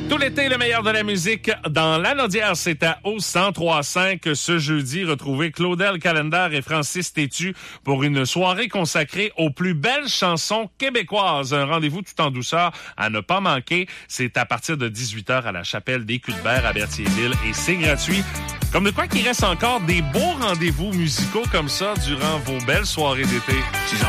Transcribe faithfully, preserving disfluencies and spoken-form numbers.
Tout l'été, le meilleur de la musique dans l'Anaudière, c'est à O cent trois cinq ce jeudi. Retrouvez Claudel Calendar et Francis Tétu pour une soirée consacrée aux plus belles chansons québécoises. Un rendez-vous tout en douceur à ne pas manquer. C'est à partir de dix-huit heures à la chapelle des Culs-de-Berre à Berthierville et c'est gratuit. Comme de quoi qu'il reste encore des beaux rendez-vous musicaux comme ça durant vos belles soirées d'été.